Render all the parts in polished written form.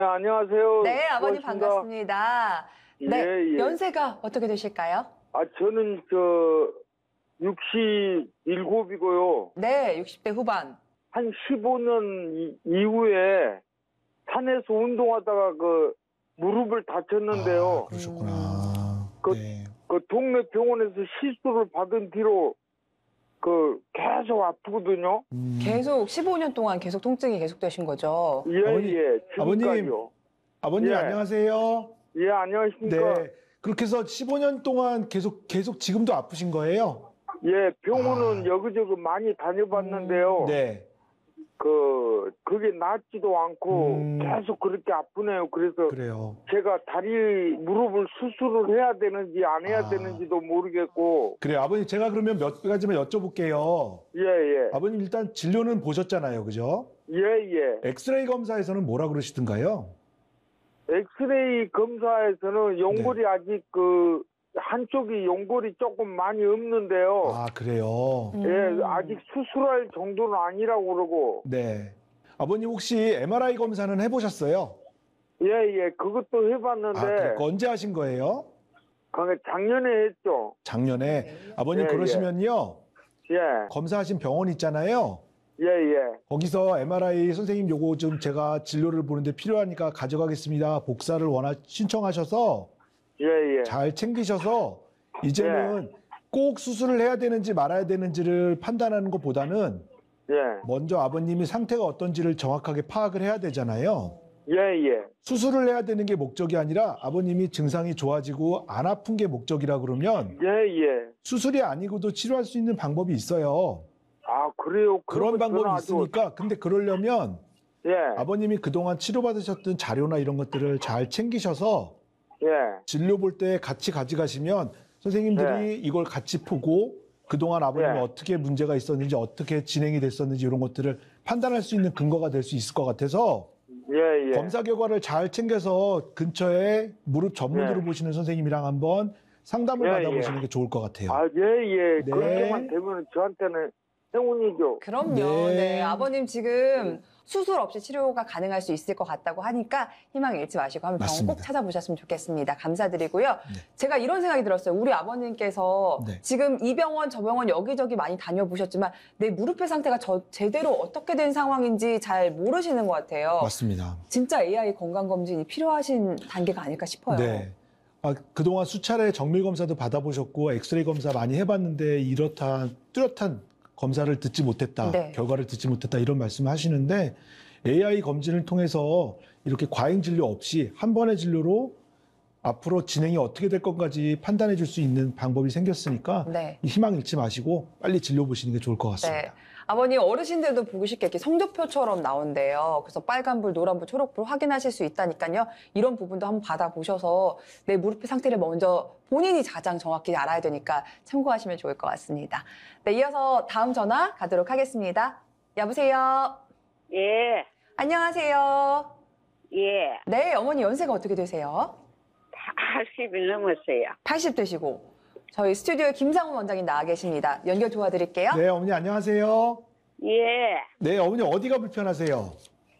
안녕하세요. 네, 아버님 고맙습니다. 반갑습니다. 네, 예, 예. 연세가 어떻게 되실까요? 저는 67이고요. 네, 60대 후반. 한 15년 이후에 산에서 운동하다가 무릎을 다쳤는데요. 그러셨구나. 그- 네. 동네 병원에서 시술을 받은 뒤로 계속 아프거든요. 계속 15년 동안 계속 통증이 계속되신 거죠? 예, 아버님, 예. 아버님. 지금까지요. 아버님 예. 안녕하세요. 예, 안녕하십니까. 네. 그렇게 해서 15년 동안 계속 지금도 아프신 거예요? 예, 병원은 아. 여기저기 많이 다녀봤는데요. 네. 그게 낫지도 않고 계속 그렇게 아프네요. 그래서 그래요. 제가 무릎을 수술을 해야 되는지 안 해야 아. 되는지도 모르겠고. 그래요. 아버님 제가 그러면 몇 가지만 여쭤볼게요. 예, 예. 아버님 일단 진료는 보셨잖아요. 그죠? 예, 예. 엑스레이 검사에서는 뭐라 그러시던가요? 엑스레이 검사에서는 연골이 아직 한쪽이 연골이 조금 많이 없는데요. 아, 그래요. 예, 아직 수술할 정도는 아니라고 그러고. 네. 아버님 혹시 MRI 검사는 해보셨어요? 예, 예. 그것도 아, 해봤는데, 그거 언제 하신 거예요? 그게 작년에 했죠. 작년에. 아버님 예, 그러시면요. 예, 검사하신 병원 있잖아요. 예, 예. 거기서 MRI 선생님 요거 좀 제가 진료를 보는데 필요하니까 가져가겠습니다. 복사를 신청하셔서 예, 예. 잘 챙기셔서 이제는 꼭 수술을 해야 되는지 말아야 되는지를 판단하는 것보다는 예, 먼저 아버님이 상태가 어떤지를 정확하게 파악을 해야 되잖아요. 예, 예. 수술을 해야 되는 게 목적이 아니라 아버님이 증상이 좋아지고 안 아픈 게 목적이라 그러면 예, 예. 수술이 아니고도 치료할 수 있는 방법이 있어요. 그래요? 그런 그러면 방법이 저는 아주- 있으니까 근데 그러려면 예, 아버님이 그동안 치료받으셨던 자료나 이런 것들을 잘 챙기셔서 예, 진료 볼 때 같이 가져가시면 선생님들이 이걸 같이 보고 그동안 아버님이 네. 어떻게 문제가 있었는지 어떻게 진행이 됐었는지 이런 것들을 판단할 수 있는 근거가 될 수 있을 것 같아서 예, 예. 검사 결과를 잘 챙겨서 근처에 무릎 전문으로 네. 보시는 선생님이랑 한번 상담을 예, 받아보시는 예. 게 좋을 것 같아요. 예, 예. 네. 그렇게만 되면 저한테는 행운이죠. 그럼요. 네. 네. 아버님 지금 수술 없이 치료가 가능할 수 있을 것 같다고 하니까 희망 잃지 마시고 한번 병원 꼭 맞습니다. 찾아보셨으면 좋겠습니다. 감사드리고요. 네. 제가 이런 생각이 들었어요. 우리 아버님께서 네. 지금 이 병원 저 병원 여기저기 많이 다녀보셨지만 내 무릎의 상태가 제대로 어떻게 된 상황인지 잘 모르시는 것 같아요. 맞습니다. 진짜 AI 건강검진이 필요하신 단계가 아닐까 싶어요. 네. 그동안 수차례 정밀 검사도 받아보셨고 엑스레이 검사 많이 해봤는데 이렇다 뚜렷한 검사를 듣지 못했다, 네. 결과를 듣지 못했다 이런 말씀을 하시는데 AI 검진을 통해서 이렇게 과잉 진료 없이 한 번의 진료로 앞으로 진행이 어떻게 될 것까지 판단해 줄 수 있는 방법이 생겼으니까 네. 희망 잃지 마시고 빨리 진료 보시는 게 좋을 것 같습니다. 네. 아버님 어르신들도 보기 쉽게 이렇게 성적표처럼 나온대요. 그래서 빨간불, 노란불, 초록불 확인하실 수 있다니까요. 이런 부분도 한번 받아보셔서 내 무릎의 상태를 먼저 본인이 가장 정확히 알아야 되니까 참고하시면 좋을 것 같습니다. 네, 이어서 다음 전화 가도록 하겠습니다. 여보세요. 예, 안녕하세요. 예. 네, 어머니 연세가 어떻게 되세요? 80일 넘었어요. 80 되시고 저희 스튜디오에 김상훈 원장님 나와 계십니다. 연결 도와드릴게요. 네, 어머니 안녕하세요. 예, 네, 어머니 어디가 불편하세요?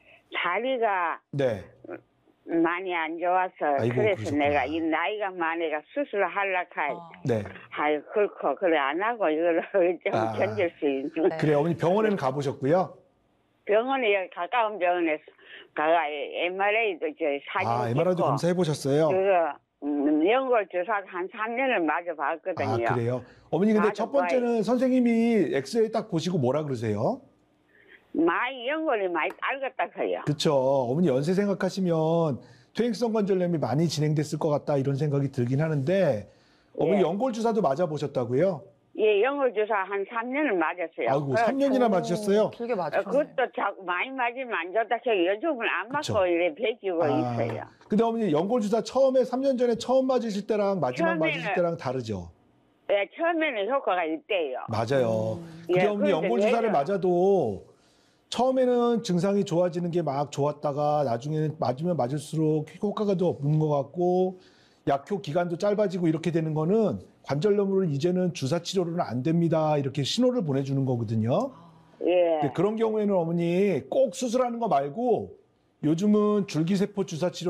다리가 네. 많이 안 좋아서 아이고, 그래서 그러셨구나. 내가 이 나이가 많으니까 수술을 하려고 네. 아이 그렇고 그래 안 하고 이거를 좀 아. 견딜 수 있는 네. 그래, 어머니 병원에는 가보셨고요? 병원에 여기 가까운 병원에서 가가 MRA도 저 사진 MRI도 찍고 검사해 보셨어요? 그거 연골 주사 한 3년을 맞아 봤거든요. 그래요? 어머니 근데 맞아, 첫 번째는 선생님이 엑스레이 딱 보시고 뭐라 그러세요? 많이 연골이 많이 딸갔다 커요. 그쵸. 어머니 연세 생각하시면 퇴행성 관절염이 많이 진행됐을 것 같다 이런 생각이 들긴 하는데 어머니 예. 연골 주사도 맞아 보셨다고요? 예, 연골 주사 한 3년을 맞았어요. 아이고, 그래서 3년이나 맞으셨어요? 길게 맞으셨네요. 그것도 자꾸 많이 맞으면 안 좋다. 요즘은 안 그쵸. 맞고 이래 배기고 있어요. 근데 어머니 연골 주사 처음에 3년 전에 처음 맞으실 때랑 마지막 맞으실 처음에는- 때랑 다르죠? 예, 처음에는 효과가 있대요. 맞아요. 근데 예, 어머니 그런데 연골 주사를 내가- 맞아도 처음에는 증상이 좋아지는 게 막 좋았다가 나중에는 맞으면 맞을수록 효과가 더 없는 것 같고 약효 기간도 짧아지고 이렇게 되는 거는 관절염으로는 이제는 주사 치료로는 안 됩니다. 이렇게 신호를 보내주는 거거든요. 예. 근데 그런 경우에는 어머니 꼭 수술하는 거 말고 요즘은 줄기세포 주사 치료